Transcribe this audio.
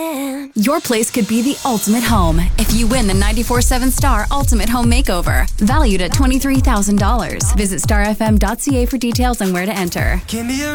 man. Your place could be the ultimate home if you win the 94-7 Star Ultimate Home Makeover, valued at $23,000. Visit starfm.ca for details on where to enter. Give me a